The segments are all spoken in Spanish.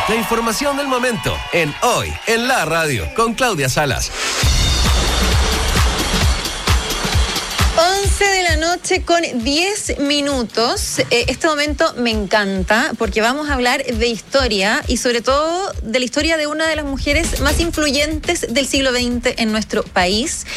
La información del momento en Hoy en la Radio con Claudia Salas. 11 de la noche con 10 minutos. Este momento me encanta porque vamos a hablar de historia y sobre todo de la historia de una de las mujeres más influyentes del siglo XX en nuestro país.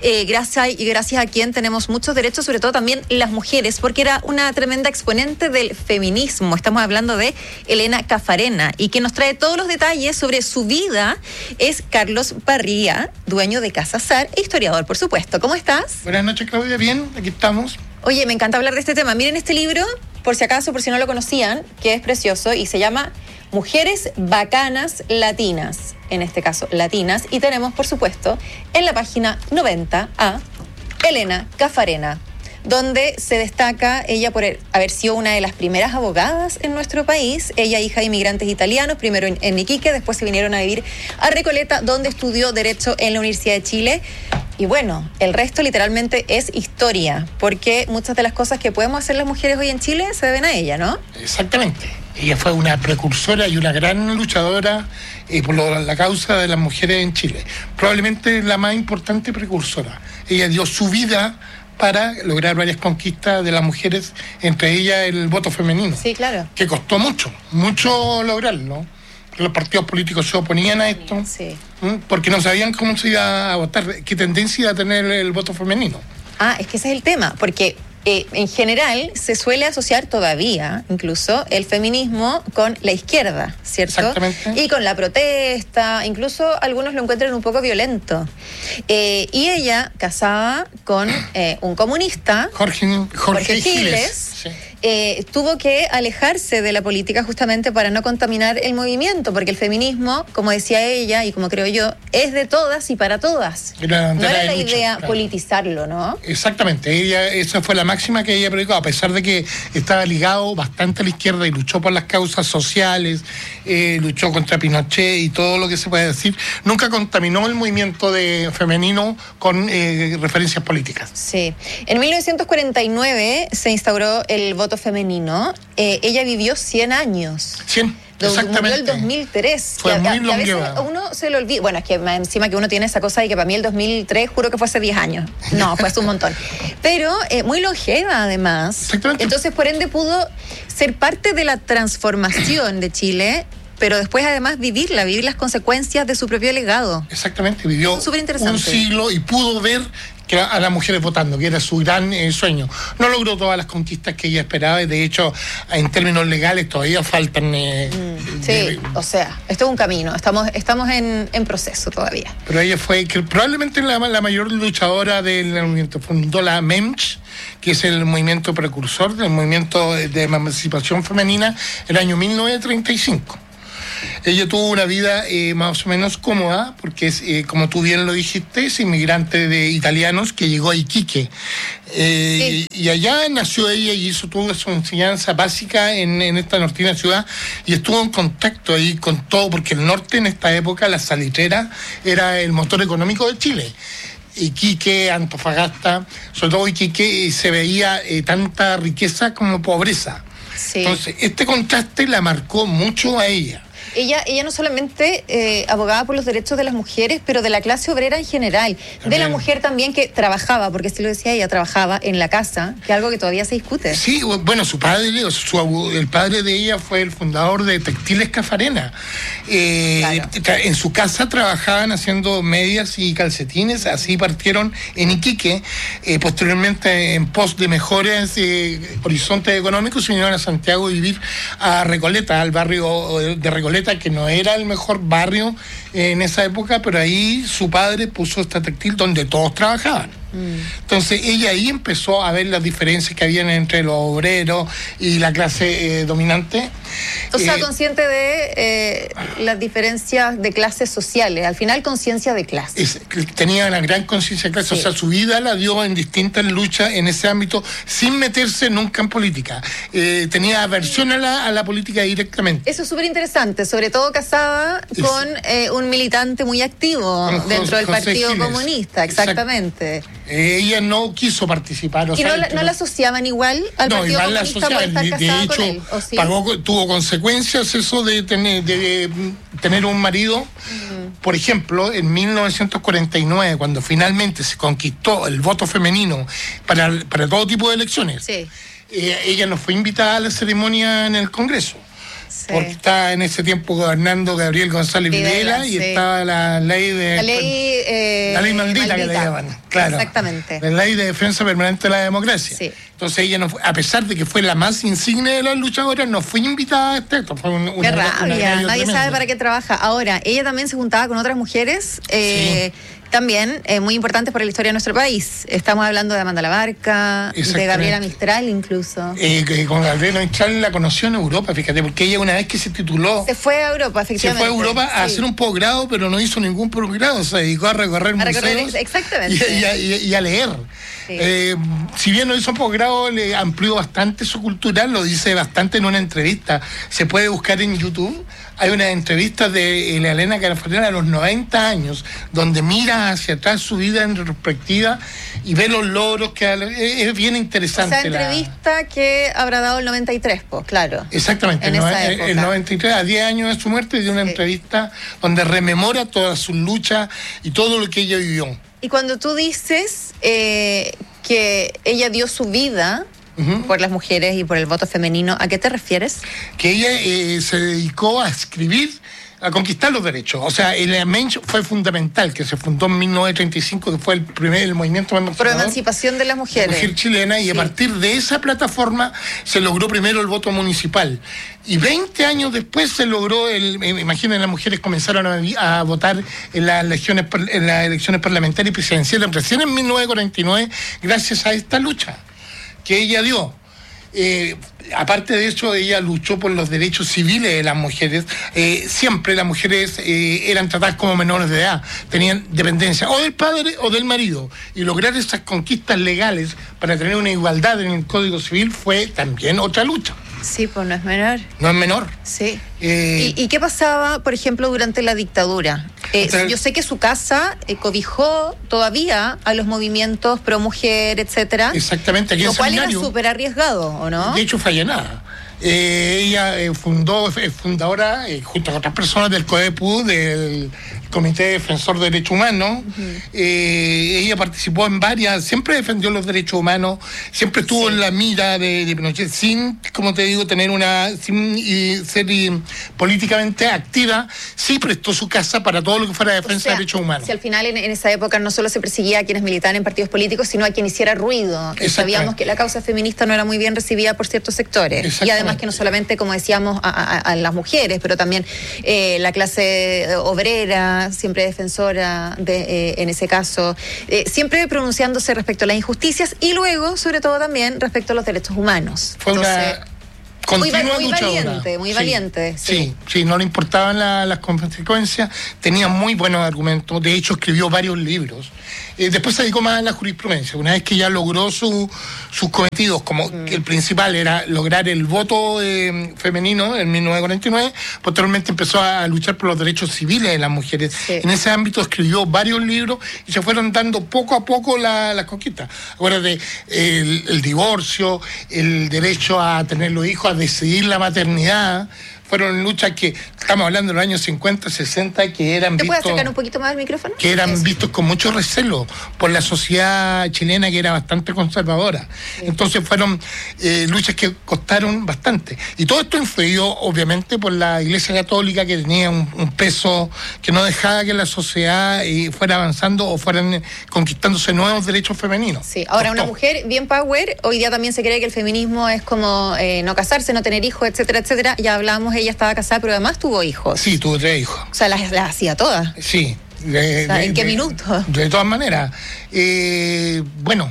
Gracias a quien tenemos muchos derechos, sobre todo también las mujeres, porque era una tremenda exponente del feminismo. Estamos hablando de Elena Caffarena, y quien nos trae todos los detalles sobre su vida es Carlos Barría, dueño de Casa Sar e historiador, por supuesto. ¿Cómo estás? Buenas noches, Claudia. Bien, aquí estamos. Oye, me encanta hablar de este tema. Miren este libro, por si acaso, por si no lo conocían, que es precioso y se llama Mujeres Bacanas Latinas, en este caso latinas, y tenemos, por supuesto, en la página 90 a Elena Caffarena, donde se destaca ella por haber sido una de las primeras abogadas en nuestro país. Ella, hija de inmigrantes italianos, primero en Iquique, después se vinieron a vivir a Recoleta, donde estudió Derecho en la Universidad de Chile. Y bueno, el resto literalmente es historia, porque muchas de las cosas que podemos hacer las mujeres hoy en Chile se deben a ella, ¿no? Exactamente. Ella fue una precursora y una gran luchadora por la causa de las mujeres en Chile. Probablemente la más importante precursora. Ella dio su vida para lograr varias conquistas de las mujeres, entre ellas el voto femenino. Sí, claro. Que costó mucho lograrlo. Los partidos políticos se oponían a esto, sí, porque no sabían cómo se iba a votar, qué tendencia iba a tener el voto femenino. Es que ese es el tema, porque en general se suele asociar todavía, incluso, el feminismo con la izquierda, ¿cierto? Exactamente. Y con la protesta, incluso algunos lo encuentran un poco violento. Y ella, casada con un comunista, Jorge Giles, sí. Tuvo que alejarse de la política justamente para no contaminar el movimiento, porque el feminismo, como decía ella y como creo yo, es de todas y para todas. No era la idea politizarlo, ¿no? Exactamente, esa fue la máxima que ella predicó, a pesar de que estaba ligado bastante a la izquierda y luchó por las causas sociales, luchó contra Pinochet y todo lo que se puede decir. Nunca contaminó el movimiento femenino con referencias políticas. Sí. En 1949 se instauró el voto femenino. Ella vivió 100 años. 100, exactamente. Murió el 2003. Fue muy longeva. A veces a uno se le olvida. Bueno, es que encima que uno tiene esa cosa de que para mí el 2003, juro que fue hace 10 años. No, fue hace un montón. Pero muy longeva, además. Exactamente. Entonces, por ende, pudo ser parte de la transformación de Chile, pero después además vivir las consecuencias de su propio legado. Exactamente, vivió un siglo y pudo ver que a las mujeres votando, que era su gran sueño. No logró todas las conquistas que ella esperaba y de hecho en términos legales todavía faltan... o sea, esto es un camino, estamos en proceso todavía. Pero ella fue probablemente la mayor luchadora del movimiento. Fundó la MEMCH, que es el movimiento precursor del movimiento de emancipación femenina, el año 1935. Ella tuvo una vida más o menos cómoda, porque es, como tú bien lo dijiste, es inmigrante de italianos que llegó a Iquique. Sí. Y allá nació ella y tuvo su enseñanza básica en esta nortina ciudad y estuvo en contacto ahí con todo, porque el norte en esta época, la salitrera, era el motor económico de Chile. Iquique, Antofagasta, sobre todo Iquique, se veía tanta riqueza como pobreza. Sí. Entonces, este contraste la marcó mucho a ella. Ella no solamente abogaba por los derechos de las mujeres, pero de la clase obrera en general. También. De la mujer también que trabajaba, porque sí lo decía ella, trabajaba en la casa, que es algo que todavía se discute. Sí, bueno, su padre, el padre de ella fue el fundador de Textiles Caffarena. Claro. En su casa trabajaban haciendo medias y calcetines, así partieron en Iquique. Posteriormente, en pos de mejores horizontes económicos, se vinieron a Santiago a vivir a Recoleta, al barrio de Recoleta, que no era el mejor barrio en esa época, pero ahí su padre puso esta textil donde todos trabajaban. Entonces ella ahí empezó a ver las diferencias que habían entre los obreros y la clase dominante. O sea, consciente de las diferencias de clases sociales, al final conciencia de clase. Tenía una gran conciencia de clase, sí. O sea, su vida la dio en distintas luchas en ese ámbito, sin meterse nunca en política. Tenía aversión a la política directamente. Eso es súper interesante, sobre todo casada con un militante muy activo dentro del Partido Comunista, exactamente. Ella no quiso participar. ¿Y no la asociaban igual al Partido Comunista por estar casada con él? ¿O sí? Tuvo consecuencias eso de tener un marido. Por ejemplo, en 1949, cuando finalmente se conquistó el voto femenino para todo tipo de elecciones, sí. Ella no fue invitada a la ceremonia en el Congreso. Sí. Porque estaba en ese tiempo gobernando Gabriel González Videla y estaba la ley de... La ley maldita que le llaman. Claro. Exactamente. La ley de defensa permanente de la democracia. Sí. Entonces ella, no fue, a pesar de que fue la más insigne de las luchadoras, no fue invitada a este acto. Fue Qué rabia. Nadie sabe para qué trabaja. Ahora, ella también se juntaba con otras mujeres... sí. También muy importantes para la historia de nuestro país. Estamos hablando de Amanda Labarca, de Gabriela Mistral incluso. Con Gabriela Mistral la conoció en Europa, fíjate, porque ella una vez que se tituló... Se fue a Europa, efectivamente. Se fue a Europa a hacer un posgrado, pero no hizo ningún posgrado, se dedicó a recorrer museos. Exactamente. Y a leer. Sí. Si bien no hizo un posgrado, le amplió bastante su cultura, lo dice bastante en una entrevista. Se puede buscar en YouTube. Hay una entrevista de Elena Carafatena a los 90 años, donde mira hacia atrás su vida en retrospectiva y ve los logros que es bien interesante. Esa entrevista que habrá dado el 93, pues, claro. Exactamente, el 93, a 10 años de su muerte, dio una entrevista donde rememora todas sus luchas y todo lo que ella vivió. Y cuando tú dices que ella dio su vida por las mujeres y por el voto femenino, ¿a qué te refieres? Que ella se dedicó a escribir, a conquistar los derechos. O sea, el Mensch fue fundamental, que se fundó en 1935, que fue el movimiento por emancipación de las mujeres. La mujer chilena, y a partir de esa plataforma se logró primero el voto municipal. Y 20 años después se logró, imaginen, las mujeres comenzaron a votar en las elecciones parlamentarias y presidenciales recién en 1949, gracias a esta lucha que ella dio. Aparte de eso, ella luchó por los derechos civiles de las mujeres. Siempre las mujeres eran tratadas como menores de edad, tenían dependencia o del padre o del marido, y lograr esas conquistas legales para tener una igualdad en el Código Civil fue también otra lucha. Sí, pues no es menor. No es menor. Sí. ¿Y qué pasaba, por ejemplo, durante la dictadura? Yo sé que su casa cobijó todavía a los movimientos pro mujer, etcétera. Exactamente. Aquí lo cual era súper arriesgado, ¿o no? De hecho, falla nada. Ella es fundadora, junto con otras personas del CODEPU, del Comité Defensor de Derechos Humanos. Ella participó en varias, siempre defendió los derechos humanos, siempre estuvo en la mira de Pinochet, sin, como te digo, sin ser políticamente activa. Sí prestó su casa para todo lo que fuera defensa de derechos humanos. Si al final en esa época no solo se perseguía a quienes militaban en partidos políticos, sino a quien hiciera ruido. Sabíamos que la causa feminista no era muy bien recibida por ciertos sectores. Y además que no solamente, como decíamos, a las mujeres, pero también la clase obrera, siempre defensora en ese caso, siempre pronunciándose respecto a las injusticias y luego, sobre todo también, respecto a los derechos humanos. Fue una continua luchadora. Muy valiente. Sí, no le importaban las consecuencias, tenía muy buenos argumentos, de hecho escribió varios libros. Después se dedicó más a la jurisprudencia. Una vez que ya logró sus cometidos, como que el principal era lograr el voto femenino en 1949, posteriormente empezó a luchar por los derechos civiles de las mujeres. Sí. En ese ámbito escribió varios libros y se fueron dando poco a poco las conquistas. Acuérdate, el divorcio, el derecho a tener los hijos, a decidir la maternidad. Fueron luchas que, estamos hablando de los años 50, 60, que eran vistos... ¿Te puedes acercar un poquito más al micrófono? Que eran vistos con mucho recelo por la sociedad chilena, que era bastante conservadora. Sí. Entonces fueron luchas que costaron bastante. Y todo esto influyó, obviamente, por la Iglesia Católica, que tenía un peso que no dejaba que la sociedad fuera avanzando o fueran conquistándose nuevos derechos femeninos. Sí, ahora una mujer bien power, hoy día también se cree que el feminismo es como no casarse, no tener hijos, etcétera, etcétera. Ya hablábamos, ella estaba casada, pero además tuvo hijos. Sí, tuvo 3 hijos. O sea, las hacía todas. Sí. ¿En qué minuto? De todas maneras. Bueno,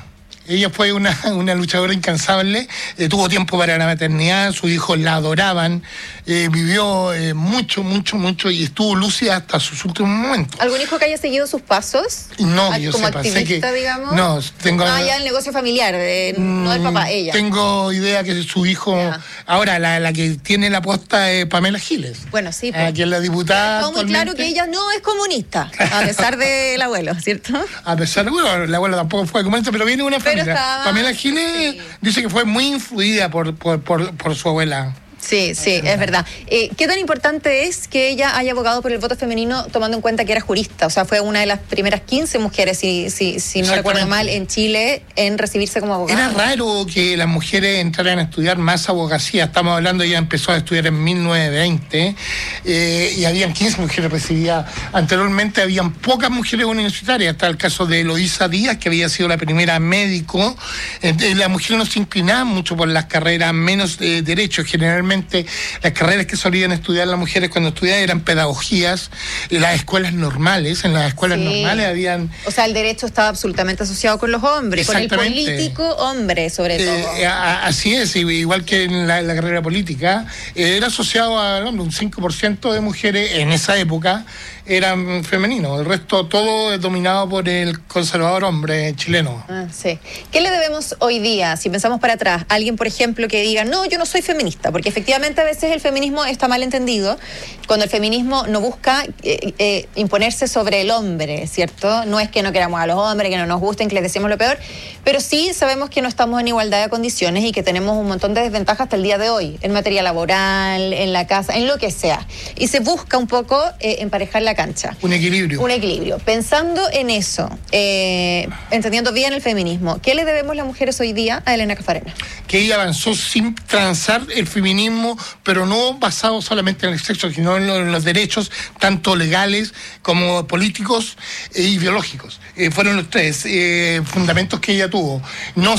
Ella fue una luchadora incansable, tuvo tiempo para la maternidad, sus hijos la adoraban, vivió mucho y estuvo lúcida hasta sus últimos momentos. ¿Algún hijo que haya seguido sus pasos? No, yo como sepa, activista, digamos. No, tengo... ya el negocio familiar, no del papá, ella. Tengo idea que su hijo... Ya. Ahora, la que tiene la posta es Pamela Giles. Bueno, sí. Que es la diputada. Está muy claro que ella no es comunista, a pesar del abuelo, ¿cierto? A pesar de, bueno, el abuelo tampoco fue comunista, pero viene una familia. Pamela Giles dice que fue muy influida por su abuela. Sí, es verdad. ¿Qué tan importante es que ella haya abogado por el voto femenino tomando en cuenta que era jurista? O sea, fue una de las primeras 15 mujeres, si no recuerdo mal, en Chile en recibirse como abogada. Era raro que las mujeres entraran a estudiar más abogacía. Estamos hablando, ella empezó a estudiar en 1920 y habían 15 mujeres recibidas. Anteriormente habían pocas mujeres universitarias. Está el caso de Eloísa Díaz, que había sido la primera médico. Las mujeres no se inclinaban mucho por las carreras menos derechos. Generalmente las carreras que solían estudiar las mujeres cuando estudiaban eran pedagogías, las escuelas normales. En las escuelas normales habían... O sea, el derecho estaba absolutamente asociado con los hombres, con el político hombre, sobre todo. Así es, igual que en la carrera política, era asociado a un 5% de mujeres en esa época eran femeninos, el resto todo es dominado por el conservador hombre chileno. Sí. ¿Qué le debemos hoy día, si pensamos para atrás, a alguien, por ejemplo, que diga, no, yo no soy feminista? Porque efectivamente a veces el feminismo está mal entendido, cuando el feminismo no busca imponerse sobre el hombre, ¿cierto? No es que no queramos a los hombres, que no nos gusten, que les decimos lo peor, pero sí sabemos que no estamos en igualdad de condiciones y que tenemos un montón de desventajas hasta el día de hoy, en materia laboral, en la casa, en lo que sea. Y se busca un poco emparejar la cancha. Un equilibrio. Pensando en eso, entendiendo bien el feminismo, ¿qué le debemos las mujeres hoy día a Elena Cafarena? Que ella avanzó sin transar el feminismo, pero no basado solamente en el sexo, sino en los derechos, tanto legales como políticos y biológicos. Fueron los tres fundamentos que ella tuvo. No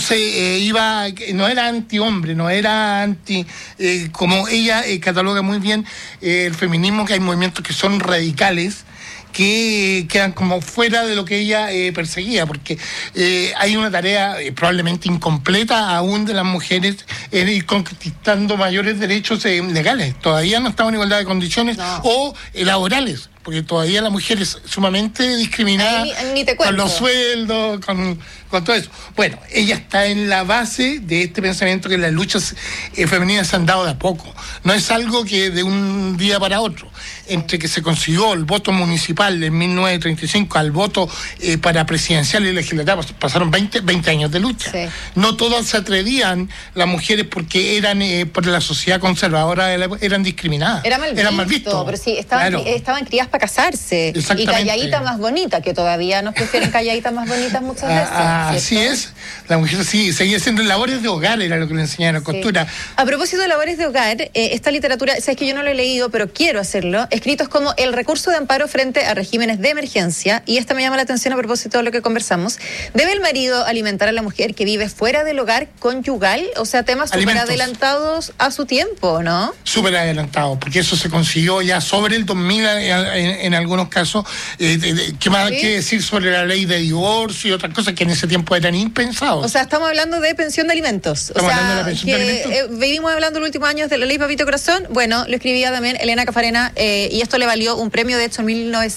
era antihombre, no era anti, como ella cataloga muy bien el feminismo, que hay movimientos que son radicales, que quedan como fuera de lo que ella perseguía, porque hay una tarea probablemente incompleta aún de las mujeres en ir conquistando mayores derechos legales. Todavía no estamos en igualdad de condiciones o laborales, porque todavía la mujer es sumamente discriminada con los sueldos, con todo eso. Bueno, ella está en la base de este pensamiento que las luchas femeninas se han dado de a poco. No es algo que de un día para otro. Entre que se consiguió el voto municipal en 1935 al voto para presidencial y legislativo, pasaron 20 años de lucha. Sí. No todas se atrevían las mujeres porque eran por la sociedad conservadora, eran discriminadas. Era mal visto. Pero sí, estaban criadas para casarse. Y calladita más bonita, que todavía nos prefieren calladitas más bonitas muchas veces. Así es. La mujer seguía haciendo labores de hogar, era lo que le enseñaron, costura. A propósito de labores de hogar, esta literatura, sabes que yo no lo he leído, pero quiero hacerlo, escritos como El recurso de amparo frente a regímenes de emergencia, y esta me llama la atención a propósito de lo que conversamos. ¿Debe el marido alimentar a la mujer que vive fuera del hogar conyugal? O sea, temas súper adelantados a su tiempo, ¿no? Súper adelantados, porque eso se consiguió ya sobre el 2000 en algunos casos. ¿Qué más hay que decir sobre la ley de divorcio y otras cosas que en ese tiempo eran impensados? O sea, estamos hablando de pensión de alimentos. Estamos hablando de la pensión de alimentos. Vivimos hablando los últimos años de la ley Papito Corazón. Bueno, lo escribía también Elena Cafarena, y esto le valió un premio, de hecho, en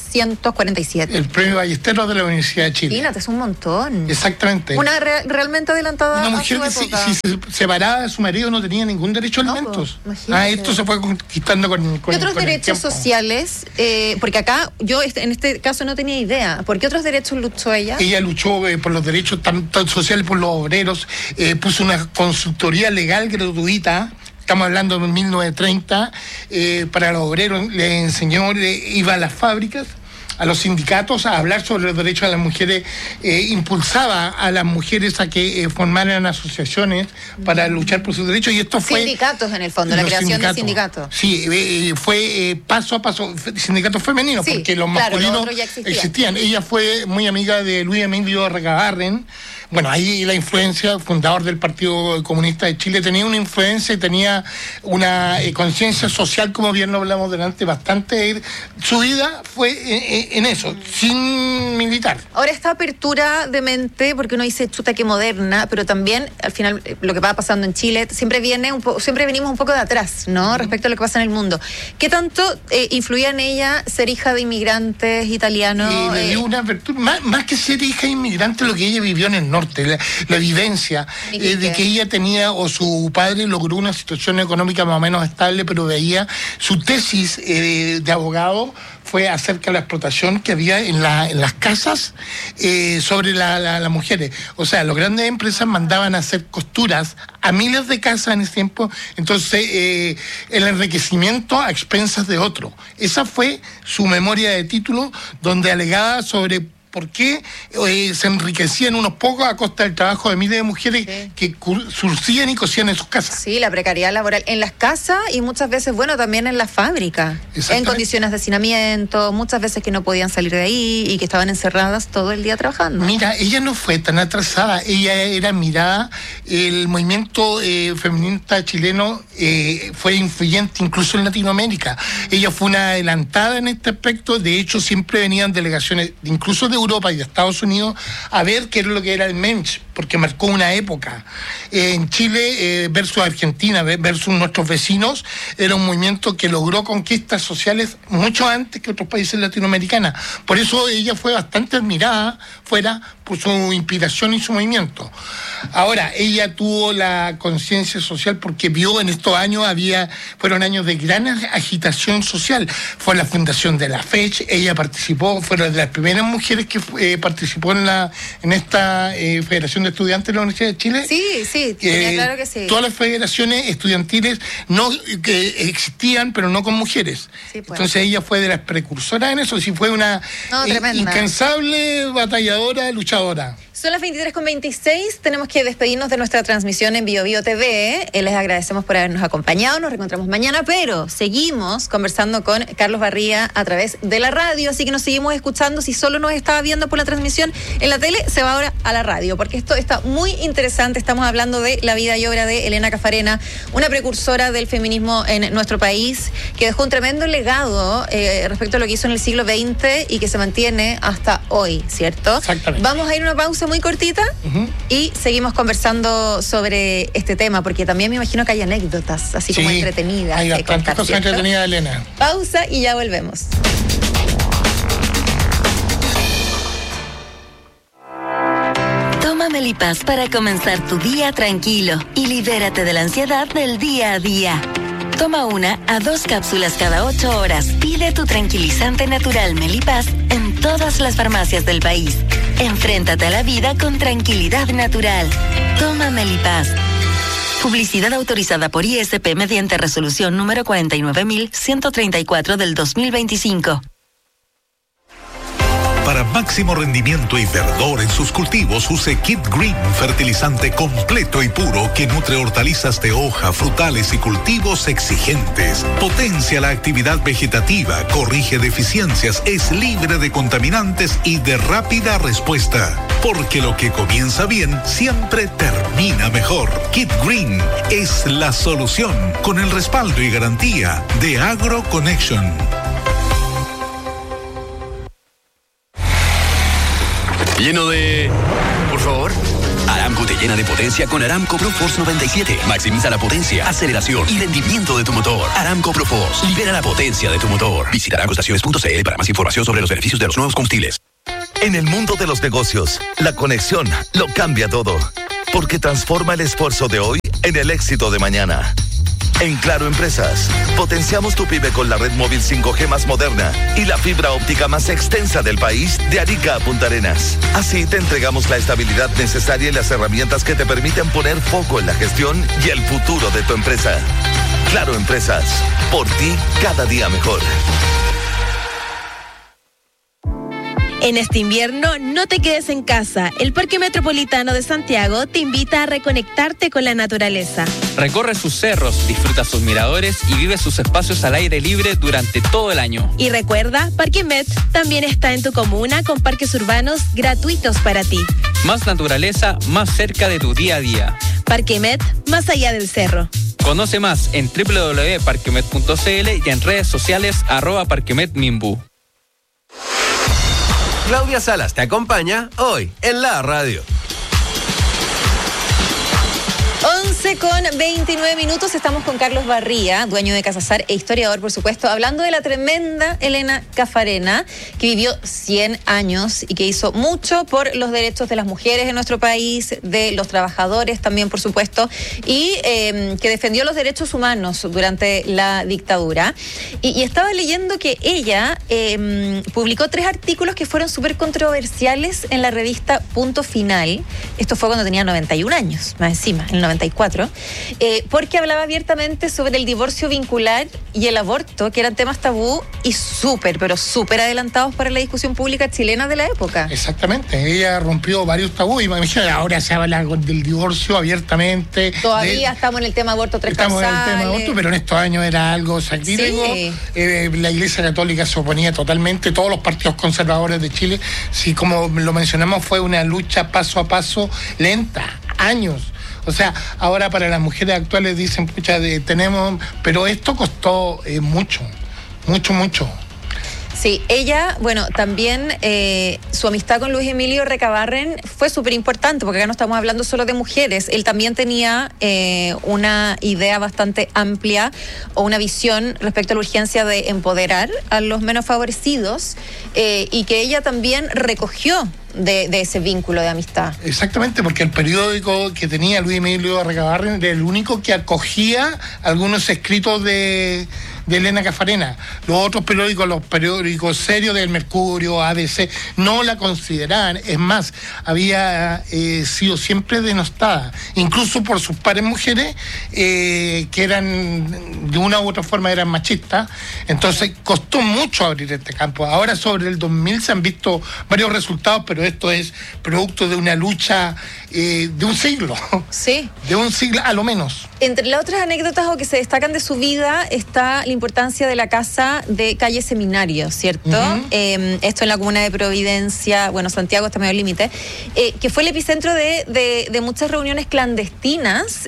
1947. El premio Ballesteros de la Universidad de Chile. Imagínate, es un montón. Exactamente. Una realmente adelantada. Una mujer que si se separaba de su marido no tenía ningún derecho a alimentos. Esto se fue conquistando con ¿Qué otros derechos sociales? Porque acá, yo en este caso no tenía idea. ¿Por qué otros derechos luchó ella? Ella luchó por los derechos tanto sociales, por los obreros, puso una consultoría legal gratuita. Estamos hablando de 1930, para los obreros, le enseñó, iba a las fábricas, a los sindicatos, a hablar sobre los derechos de las mujeres, impulsaba a las mujeres a que formaran asociaciones para luchar por sus derechos, y esto fue... Sindicatos, en el fondo, la creación de sindicatos. Sí, fue paso a paso, sindicatos femeninos, porque los masculinos existían. Ella fue muy amiga de Luis Emilio Recabarren. Bueno, ahí la influencia, fundador del Partido Comunista de Chile, tenía una influencia y tenía una conciencia social, como bien lo hablamos delante, bastante. Su vida fue en eso, sin militar. Ahora, esta apertura de mente, porque uno dice chuta que moderna, pero también al final lo que va pasando en Chile siempre venimos un poco de atrás, ¿no? Respecto a lo que pasa en el mundo. ¿Qué tanto influía en ella ser hija de inmigrantes italianos? Le dio una apertura, más que ser hija de inmigrante, lo que ella vivió en el norte, la vivencia de que ella tenía, o su padre logró una situación económica más o menos estable, pero veía su tesis de abogado fue acerca de la explotación que había en las casas sobre las mujeres. O sea, las grandes empresas mandaban a hacer costuras a miles de casas en ese tiempo, entonces el enriquecimiento a expensas de otro. Esa fue su memoria de título, donde alegaba sobre por qué se enriquecían unos pocos a costa del trabajo de miles de mujeres que surcían y cosían en sus casas. Sí, la precariedad laboral en las casas y muchas veces, bueno, también en las fábricas, en condiciones de hacinamiento, muchas veces que no podían salir de ahí y que estaban encerradas todo el día trabajando. Mira, ella no fue tan atrasada, ella era mirada, el movimiento feminista chileno fue influyente incluso en Latinoamérica. Ella fue una adelantada en este aspecto, de hecho siempre venían delegaciones, incluso de Europa y de Estados Unidos, a ver qué era lo que era el mensch, porque marcó una época. En Chile versus Argentina, versus nuestros vecinos, era un movimiento que logró conquistas sociales mucho antes que otros países latinoamericanos. Por eso ella fue bastante admirada fuera por su inspiración y su movimiento. Ahora, ella tuvo la conciencia social porque vio en estos años, fueron años de gran agitación social. Fue la fundación de la FECH, ella participó, fue de las primeras mujeres que participó en esta Federación de Estudiantes de la Universidad de Chile. Sí, claro que sí. Todas las federaciones estudiantiles que existían, pero no con mujeres. Sí, pues. Entonces ella fue de las precursoras en eso, sí, fue una incansable batalladora, luchadora. Son las 23:26, tenemos que despedirnos de nuestra transmisión en Bio Bio TV. Les agradecemos por habernos acompañado, nos reencontramos mañana, pero seguimos conversando con Carlos Barría a través de la radio, así que nos seguimos escuchando. Si solo nos estaba viendo por la transmisión en la tele, se va ahora a la radio, porque esto está muy interesante. Estamos hablando de la vida y obra de Elena Caffarena, una precursora del feminismo en nuestro país, que dejó un tremendo legado respecto a lo que hizo en el siglo XX y que se mantiene hasta hoy, ¿cierto? Exactamente. Vamos a ir a una pausa muy cortita y seguimos conversando sobre este tema, porque también me imagino que hay anécdotas así como entretenidas. Hay bastantes cosas entretenidas, Elena. Pausa y ya volvemos. Toma Melipaz para comenzar tu día tranquilo y libérate de la ansiedad del día a día. Toma 1 a 2 cápsulas cada 8 horas. Pide tu tranquilizante natural Melipaz en todas las farmacias del país. Enfréntate a la vida con tranquilidad natural. Toma Melipaz. Publicidad autorizada por ISP mediante resolución número 49.134 del 2025. Para máximo rendimiento y verdor en sus cultivos, use Kit Green, fertilizante completo y puro que nutre hortalizas de hoja, frutales y cultivos exigentes. Potencia la actividad vegetativa, corrige deficiencias, es libre de contaminantes y de rápida respuesta. Porque lo que comienza bien siempre termina mejor. Kit Green es la solución, con el respaldo y garantía de Agro Connection. Lleno de... Por favor. Aramco te llena de potencia con Aramco ProForce 97. Maximiza la potencia, aceleración y rendimiento de tu motor. Aramco ProForce. Libera la potencia de tu motor. Visita aramcoestaciones.cl para más información sobre los beneficios de los nuevos combustibles. En el mundo de los negocios, la conexión lo cambia todo. Porque transforma el esfuerzo de hoy en el éxito de mañana. En Claro Empresas, potenciamos tu pyme con la red móvil 5G más moderna y la fibra óptica más extensa del país, de Arica a Punta Arenas. Así te entregamos la estabilidad necesaria y las herramientas que te permiten poner foco en la gestión y el futuro de tu empresa. Claro Empresas, por ti cada día mejor. En este invierno, no te quedes en casa. El Parque Metropolitano de Santiago te invita a reconectarte con la naturaleza. Recorre sus cerros, disfruta sus miradores y vive sus espacios al aire libre durante todo el año. Y recuerda, Parque Met también está en tu comuna con parques urbanos gratuitos para ti. Más naturaleza, más cerca de tu día a día. Parque Met, más allá del cerro. Conoce más en www.parquemet.cl y en redes sociales @parquemetminbu. Claudia Salas te acompaña hoy en la radio. 11:29, estamos con Carlos Barría, dueño de Casasar e historiador, por supuesto, hablando de la tremenda Elena Caffarena, que vivió 100 años y que hizo mucho por los derechos de las mujeres en nuestro país, de los trabajadores también, por supuesto, y que defendió los derechos humanos durante la dictadura. Y estaba leyendo que ella publicó 3 artículos que fueron súper controversiales en la revista Punto Final. Esto fue cuando tenía 91 años, más encima, en el 94, porque hablaba abiertamente sobre el divorcio vincular y el aborto, que eran temas tabú y pero súper adelantados para la discusión pública chilena de la época. Exactamente, ella rompió varios tabúes. Imagínate, ahora se habla del divorcio abiertamente. Todavía estamos en el tema aborto transversal. Estamos en el tema aborto, pero en estos años era algo sacrílego. Sí. La Iglesia Católica se oponía totalmente, todos los partidos conservadores de Chile. Sí, como lo mencionamos, fue una lucha paso a paso, lenta, años. O sea, ahora para las mujeres actuales dicen, pucha, tenemos, pero esto costó mucho. Sí, ella, bueno, también su amistad con Luis Emilio Recabarren fue súper importante, porque acá no estamos hablando solo de mujeres. Él también tenía una idea bastante amplia o una visión respecto a la urgencia de empoderar a los menos favorecidos y que ella también recogió de ese vínculo de amistad. Exactamente, porque el periódico que tenía Luis Emilio Recabarren era el único que acogía algunos escritos de Elena Caffarena. Los otros periódicos, los periódicos serios del Mercurio, ABC, no la consideraban. Es más, había sido siempre denostada, incluso por sus pares mujeres, que eran, de una u otra forma, eran machistas. Entonces, costó mucho abrir este campo. Ahora, sobre el 2000 se han visto varios resultados, pero esto es producto de una lucha de un siglo. Sí. De un siglo, a lo menos. Entre las otras anécdotas o que se destacan de su vida está la importancia de la casa de calle Seminario, ¿cierto? Uh-huh. Esto en la comuna de Providencia, bueno, Santiago está medio al límite, que fue el epicentro de muchas reuniones clandestinas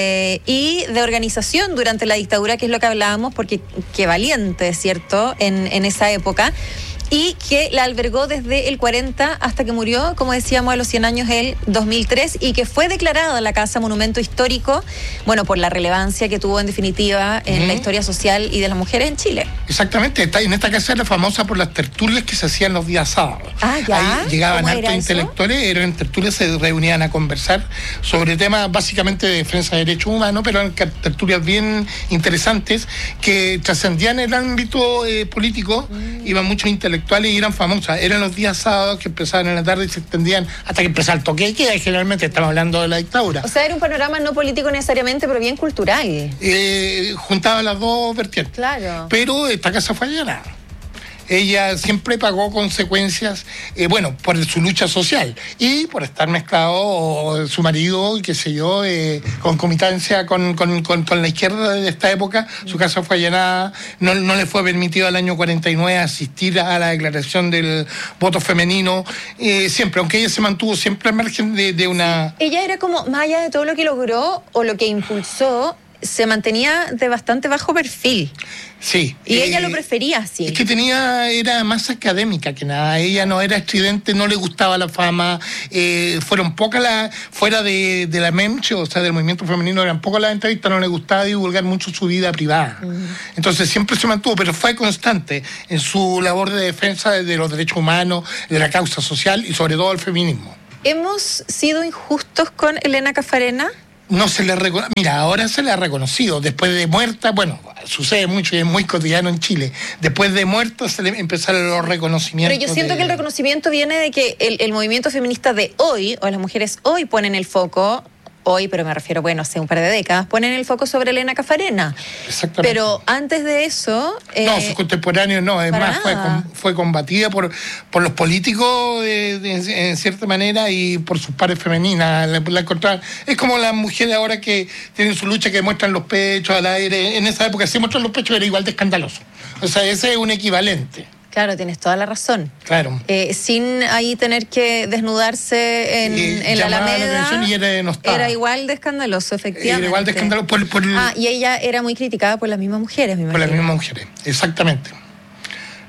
y de organización durante la dictadura, que es lo que hablábamos, porque qué valiente, ¿cierto?, en esa época. Y que la albergó desde el 40 hasta que murió, como decíamos, a los 100 años el 2003, y que fue declarada la casa monumento histórico, bueno, por la relevancia que tuvo en definitiva en la historia social y de las mujeres en Chile. Exactamente, en esta casa era famosa por las tertulias que se hacían los días sábados. Ah, ya. Ahí llegaban hartos intelectuales, eran tertulias, se reunían a conversar sobre temas básicamente de defensa de derechos humanos, pero eran tertulias bien interesantes que trascendían el ámbito político, iban muchos intelectuales y eran famosas. Eran los días sábados que empezaban en la tarde y se extendían hasta que empezaba el toque de queda, y generalmente estamos hablando de la dictadura. O sea, era un panorama no político necesariamente, pero bien cultural. Juntaba las dos vertientes. Claro. Pero esta casa fue allanada. Ella siempre pagó consecuencias, por su lucha social y por estar mezclado su marido, qué sé yo, concomitancia con la izquierda de esta época. Su casa fue allanada, no le fue permitido al año 49 asistir a la declaración del voto femenino, siempre, aunque ella se mantuvo siempre al margen de una... Ella era como, más allá de todo lo que logró o lo que impulsó, se mantenía de bastante bajo perfil. Sí. Y ella lo prefería así. Es que era más académica que nada. Ella no era estridente, no le gustaba la fama. Fueron pocas fuera de la MEMCH, o sea, del movimiento femenino, eran pocas las entrevistas, no le gustaba divulgar mucho su vida privada. Entonces siempre se mantuvo, pero fue constante en su labor de defensa de los derechos humanos, de la causa social y sobre todo el feminismo. ¿Hemos sido injustos con Elena Caffarena? No se le mira, ahora se le ha reconocido, después de muerta, bueno, sucede mucho y es muy cotidiano en Chile, después de muerta se le empezaron los reconocimientos. Pero yo siento que el reconocimiento viene de que el movimiento feminista de hoy, o las mujeres hoy ponen el foco, hoy, pero me refiero, hace un par de décadas, ponen el foco sobre Elena Caffarena. Exactamente. Pero antes de eso... no, sus contemporáneos no, es más, fue combatida por los políticos en cierta manera y por sus pares femeninas. La encontraban. Es como las mujeres ahora que tienen su lucha, que muestran los pechos al aire. En esa época, si muestran los pechos, era igual de escandaloso. O sea, ese es un equivalente. Claro, tienes toda la razón. Claro. Sin ahí tener que desnudarse en la Alameda. Era igual de escandaloso, efectivamente. Era igual de escandaloso. Y ella era muy criticada por las mismas mujeres, me imagino. Por las mismas mujeres, exactamente.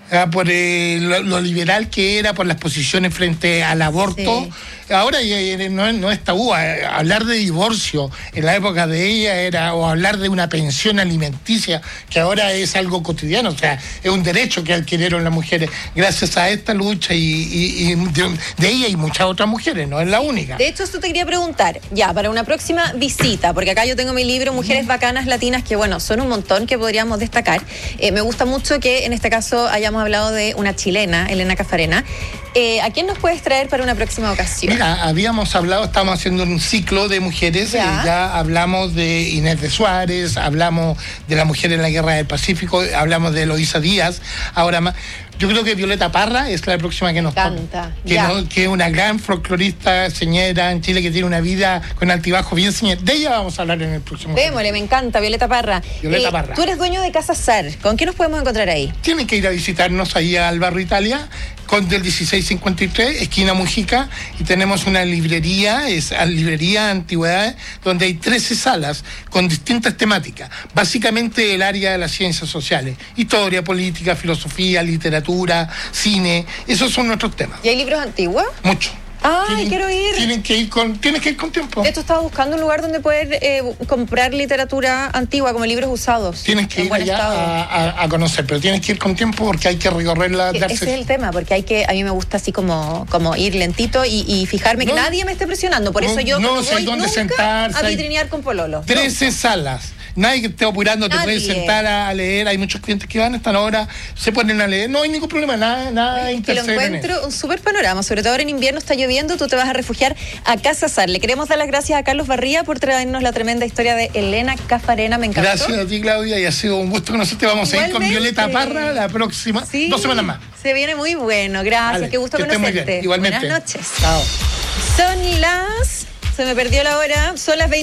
por lo liberal que era, por las posiciones frente al aborto. Sí. Ahora no es tabú. Hablar de divorcio en la época de ella o hablar de una pensión alimenticia, que ahora es algo cotidiano, o sea, es un derecho que adquirieron las mujeres gracias a esta lucha y de ella y muchas otras mujeres, no es la única. De hecho, esto te quería preguntar, ya, para una próxima visita, porque acá yo tengo mi libro Mujeres Bacanas Latinas, que bueno, son un montón que podríamos destacar. Me gusta mucho que en este caso hayamos hablado de una chilena, Elena Cafarena. ¿A quién nos puedes traer para una próxima ocasión? Mira, estamos haciendo un ciclo de mujeres, ya hablamos de Inés de Suárez, hablamos de la mujer en la Guerra del Pacífico, hablamos de Eloísa Díaz, ahora más. Yo creo que Violeta Parra es la próxima que nos canta. Que es una gran folclorista señera en Chile que tiene una vida con altibajo bien señera. De ella vamos a hablar en el próximo. Démosle, me encanta, Violeta Parra. Violeta Parra. Tú eres dueño de Casa Sar. ¿Con qué nos podemos encontrar ahí? Tienen que ir a visitarnos ahí al Barrio Italia, con del 1653, esquina Mujica, y tenemos una librería, librería Antigüedades, donde hay 13 salas con distintas temáticas. Básicamente el área de las ciencias sociales, historia, política, filosofía, literatura, cine, esos son nuestros temas. ¿Y hay libros antiguos? Mucho. ¡Ay, quiero ir! Tienes que ir con tiempo. De hecho, estaba buscando un lugar donde poder comprar literatura antigua, como libros usados. Tienes que ir allá a conocer, pero tienes que ir con tiempo porque hay que recorrerla. Ese es el tema, porque a mí me gusta así como ir lentito y fijarme que nadie me esté presionando. Por eso yo no voy nunca sentarse, a vitrinear con pololo. 13 salas. Nadie que esté apurando, te puedes sentar a leer. Hay muchos clientes que van a esta hora, se ponen a leer. No hay ningún problema, nada que lo encuentro un súper panorama. Sobre todo ahora en invierno está lloviendo, tú te vas a refugiar a Casa Sar. Le queremos dar las gracias a Carlos Barría por traernos la tremenda historia de Elena Cafarena. Me encantó. Gracias a ti, Claudia, y ha sido un gusto conocerte. Vamos a ir con Violeta Parra la próxima 2 semanas más. Se viene muy bueno. Gracias, vale, qué gusto conocerte. Muy bien. Igualmente. Buenas noches. Chao. Son las... Se me perdió la hora. Son las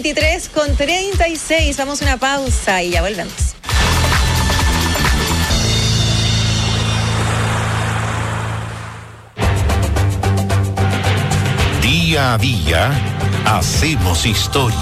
23:36. Vamos a una pausa y ya volvemos. Día a día, hacemos historia.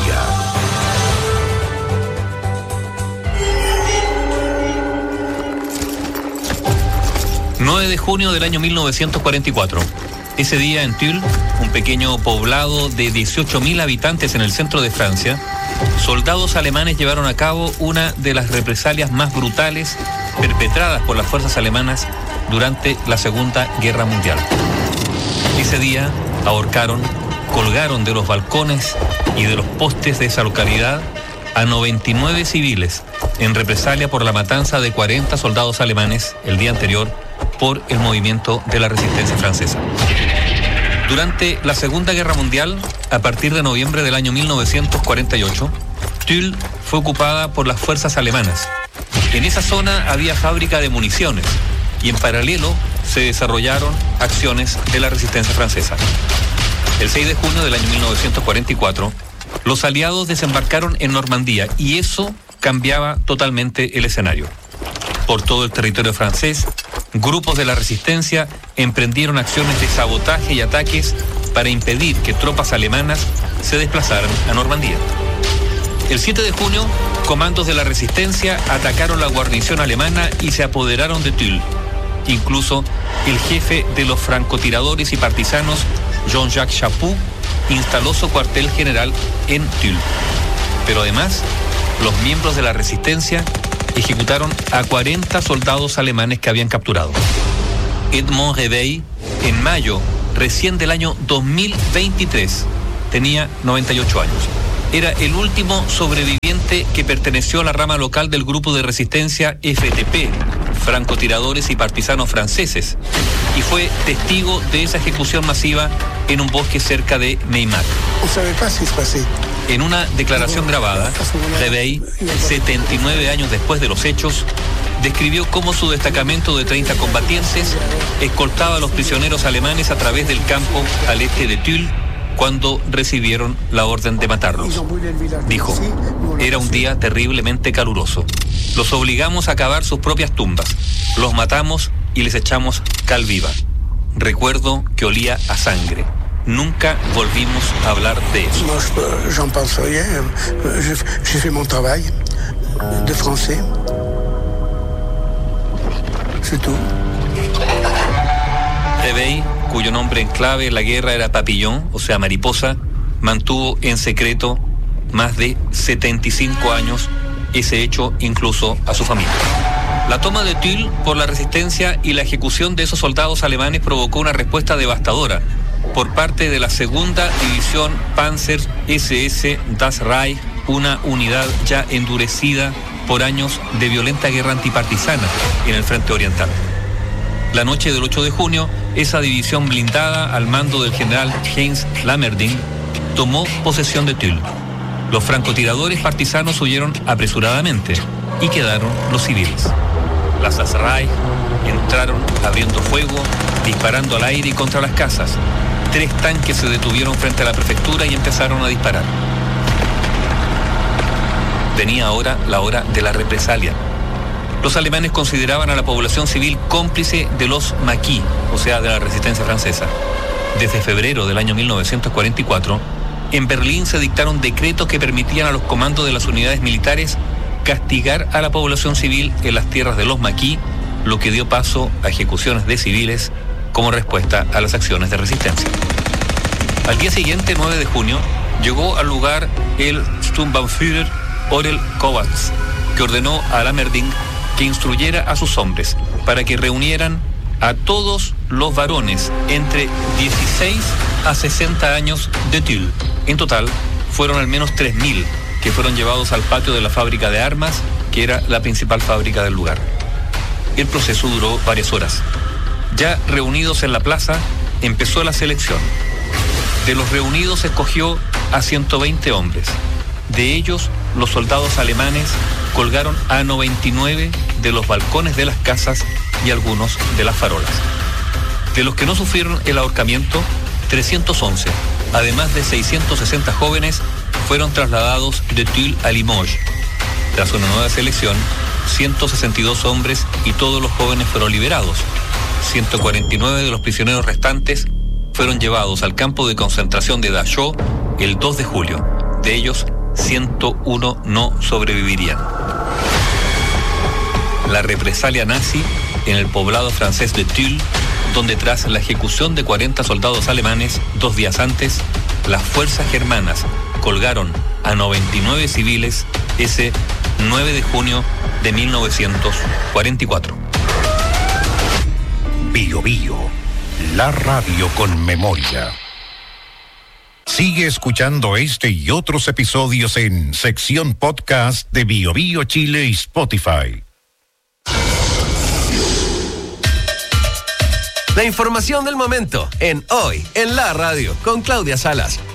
El 9 de junio del año 1944. Ese día en Tulle, un pequeño poblado de 18.000 habitantes en el centro de Francia, soldados alemanes llevaron a cabo una de las represalias más brutales perpetradas por las fuerzas alemanas durante la Segunda Guerra Mundial. Ese día ahorcaron, colgaron de los balcones y de los postes de esa localidad a 99 civiles en represalia por la matanza de 40 soldados alemanes el día anterior por el movimiento de la resistencia francesa. Durante la Segunda Guerra Mundial, a partir de noviembre del año 1948, Tulle fue ocupada por las fuerzas alemanas. En esa zona había fábrica de municiones y en paralelo se desarrollaron acciones de la resistencia francesa. El 6 de junio del año 1944, los aliados desembarcaron en Normandía y eso cambiaba totalmente el escenario. Por todo el territorio francés, grupos de la resistencia emprendieron acciones de sabotaje y ataques para impedir que tropas alemanas se desplazaran a Normandía. El 7 de junio, comandos de la resistencia atacaron la guarnición alemana y se apoderaron de Tulle. Incluso el jefe de los francotiradores y partisanos, Jean-Jacques Chaput, instaló su cuartel general en Tulle. Pero además, los miembros de la resistencia ejecutaron a 40 soldados alemanes que habían capturado. Edmond Reveil, en mayo recién del año 2023, tenía 98 años. Era el último sobreviviente que perteneció a la rama local del grupo de resistencia FTP, francotiradores y partisanos franceses, y fue testigo de esa ejecución masiva en un bosque cerca de Meymac. En una declaración grabada, Reveil, 79 años después de los hechos, describió cómo su destacamento de 30 combatientes escoltaba a los prisioneros alemanes a través del campo al este de Tulle cuando recibieron la orden de matarlos. Dijo, era un día terriblemente caluroso. Los obligamos a cavar sus propias tumbas. Los matamos y les echamos cal viva. Recuerdo que olía a sangre. Nunca volvimos a hablar de eso. Moi, j'en pense rien. J'ai fait mon travail de français. C'est tout. Ebey, cuyo nombre en clave en la guerra era Papillon, o sea, mariposa, mantuvo en secreto más de 75 años ese hecho, incluso a su familia. La toma de Tulle por la resistencia y la ejecución de esos soldados alemanes provocó una respuesta devastadora por parte de la segunda división Panzer SS Das Reich, una unidad ya endurecida por años de violenta guerra antipartisana en el frente oriental. La noche del 8 de junio, esa división blindada al mando del general Heinz Lammerding tomó posesión de Tulle. Los francotiradores partisanos huyeron apresuradamente y quedaron los civiles. Las Das Reich entraron abriendo fuego, disparando al aire y contra las casas. 3 tanques se detuvieron frente a la prefectura y empezaron a disparar. Venía ahora la hora de la represalia. Los alemanes consideraban a la población civil cómplice de los maquis, o sea, de la resistencia francesa. Desde febrero del año 1944, en Berlín se dictaron decretos que permitían a los comandos de las unidades militares castigar a la población civil en las tierras de los maquis, lo que dio paso a ejecuciones de civiles como respuesta a las acciones de resistencia. Al día siguiente, 9 de junio, llegó al lugar el Sturmbannführer Orel Kovacs, que ordenó a Lammerding que instruyera a sus hombres para que reunieran a todos los varones entre 16 a 60 años de Tulle. En total, fueron al menos 3.000 que fueron llevados al patio de la fábrica de armas, que era la principal fábrica del lugar. El proceso duró varias horas. Ya reunidos en la plaza, empezó la selección. De los reunidos se escogió a 120 hombres. De ellos, los soldados alemanes colgaron a 99 de los balcones de las casas y algunos de las farolas. De los que no sufrieron el ahorcamiento, 311, además de 660 jóvenes, fueron trasladados de Tulle a Limoges. Tras una nueva selección, 162 hombres y todos los jóvenes fueron liberados. 149 de los prisioneros restantes fueron llevados al campo de concentración de Dachau el 2 de julio. De ellos, 101 no sobrevivirían. La represalia nazi en el poblado francés de Tulle, donde tras la ejecución de 40 soldados alemanes 2 días antes, las fuerzas germanas colgaron a 99 civiles ese 9 de junio de 1944. Bio Bio, la radio con memoria. Sigue escuchando este y otros episodios en sección podcast de Bio Bio Chile y Spotify. La información del momento en Hoy en la Radio con Claudia Salas.